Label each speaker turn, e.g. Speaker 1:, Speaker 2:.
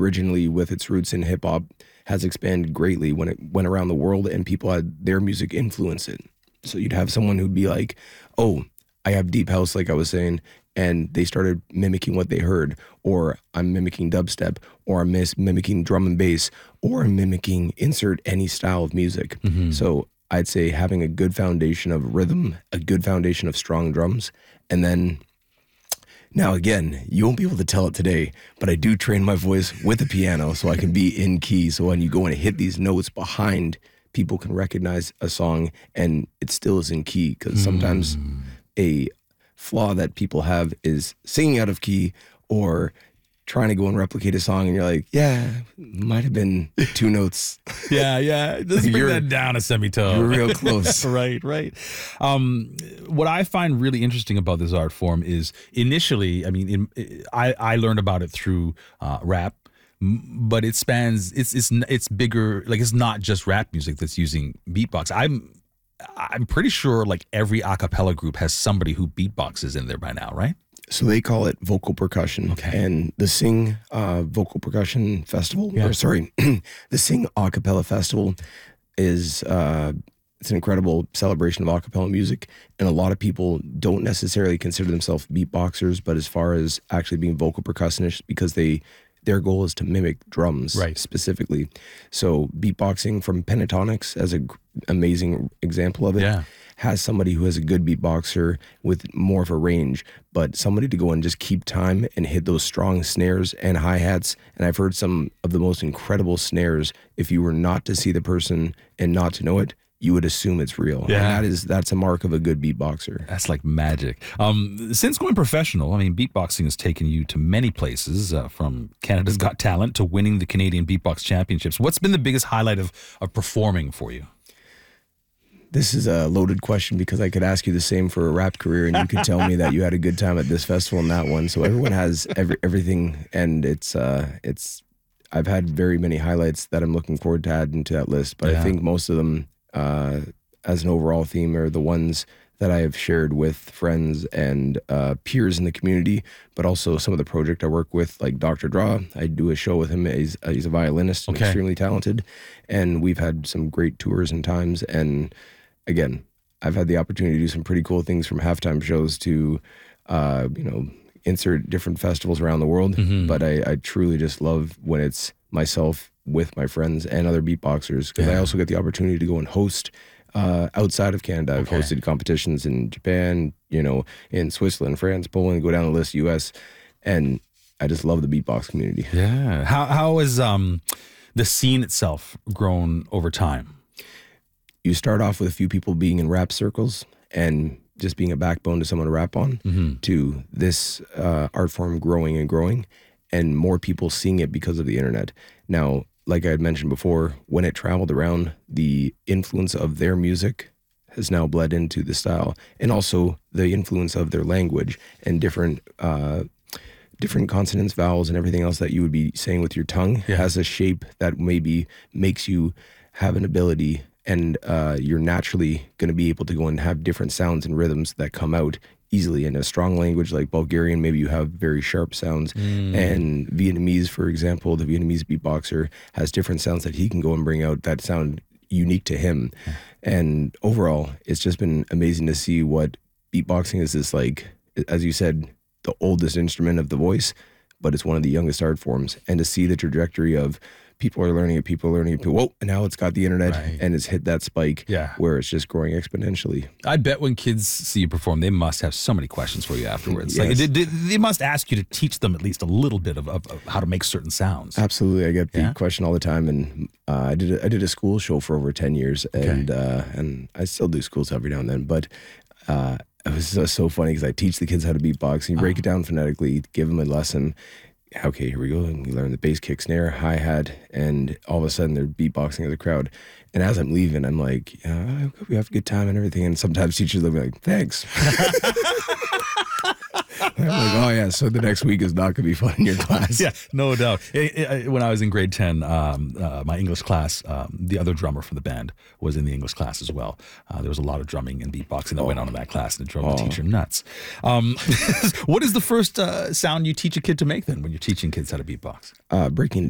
Speaker 1: originally with its roots in hip hop has expanded greatly when it went around the world and people had their music influence it. So you'd have someone who'd be like, oh, I have deep house, like I was saying, and they started mimicking what they heard, or I'm mimicking dubstep, or I'm mimicking drum and bass, or I'm mimicking insert any style of music. So I'd say having a good foundation of rhythm, a good foundation of strong drums, and then now again, you won't be able to tell it today, but I do train my voice with the piano so I can be in key. So when you go and hit these notes behind, people can recognize a song and it still is in key, because sometimes a flaw that people have is singing out of key or trying to go and replicate a song and you're like, yeah, might have been 2 notes.
Speaker 2: Yeah. Let's bring that down a semitone.
Speaker 1: You're real close.
Speaker 2: Right. What I find really interesting about this art form is initially, I learned about it through rap, but it spans, it's bigger. Like, it's not just rap music that's using beatbox. I'm pretty sure like every a cappella group has somebody who beatboxes in there by now, right?
Speaker 1: So they call it vocal percussion.
Speaker 2: Okay.
Speaker 1: And the Sing Vocal Percussion Festival, the Sing A Cappella Festival is it's an incredible celebration of a cappella music. And a lot of people don't necessarily consider themselves beatboxers, but as far as actually being vocal percussionists, because their goal is to mimic drums specifically. So beatboxing from Pentatonics, as an amazing example of it, has somebody who is a good beatboxer with more of a range, but somebody to go and just keep time and hit those strong snares and hi-hats. And I've heard some of the most incredible snares. If you were not to see the person and not to know it, you would assume it's real.
Speaker 2: Yeah.
Speaker 1: And that's a mark of a good beatboxer.
Speaker 2: That's like magic. Since going professional, beatboxing has taken you to many places, from Canada's Got Talent to winning the Canadian Beatbox Championships. What's been the biggest highlight of performing for you?
Speaker 1: This is a loaded question, because I could ask you the same for a rap career and you could tell me that you had a good time at this festival and that one. So everyone has everything, and it's I've had very many highlights that I'm looking forward to adding to that list, but I think most of them as an overall theme are the ones that I have shared with friends and peers in the community, but also some of the project I work with, like Dr. Draw. I do a show with him. He's a violinist and extremely talented, and we've had some great tours and times. And again, I've had the opportunity to do some pretty cool things, from halftime shows to, insert different festivals around the world. But I truly just love when it's myself with my friends and other beatboxers, because I also get the opportunity to go and host outside of Canada. I've hosted competitions in Japan, in Switzerland, France, Poland, go down the list, US, and I just love the beatbox community.
Speaker 2: Yeah. How has the scene itself grown over time?
Speaker 1: You start off with a few people being in rap circles and just being a backbone to someone to rap on, to this art form growing and growing, and more people seeing it because of the internet. Now, like I had mentioned before, when it traveled around, the influence of their music has now bled into the style, and also the influence of their language and different consonants, vowels, and everything else that you would be saying with your tongue has a shape that maybe makes you have an ability, and you're naturally going to be able to go and have different sounds and rhythms that come out easily. In a strong language like Bulgarian, maybe you have very sharp sounds. And Vietnamese, for example, the Vietnamese beatboxer has different sounds that he can go and bring out that sound unique to him. And overall, it's just been amazing to see what beatboxing is. This, like, as you said, the oldest instrument of the voice, but it's one of the youngest art forms. And to see the trajectory of people are learning it, whoa, and now it's got the internet and it's hit that spike where it's just growing exponentially.
Speaker 2: I bet when kids see you perform, they must have so many questions for you afterwards. Like, they must ask you to teach them at least a little bit of how to make certain sounds.
Speaker 1: Absolutely. I get the question all the time, and I did a school show for over 10 years, and I still do schools every now and then, but it was so funny because I teach the kids how to beatbox, and you break it down phonetically, give them a lesson. Okay, here we go. And we learn the bass, kick, snare, hi-hat, and all of a sudden they're beatboxing as a crowd. And as I'm leaving, I'm like, I hope we have a good time and everything. And sometimes teachers will be like, thanks. I'm like, oh yeah, so the next week is not going to be fun in your class.
Speaker 2: Yeah, no doubt. When I was in grade 10, my English class, the other drummer for the band was in the English class as well. There was a lot of drumming and beatboxing that went on in that class, and it drove the teacher nuts. What is the first sound you teach a kid to make then when you're teaching kids how to beatbox?
Speaker 1: Breaking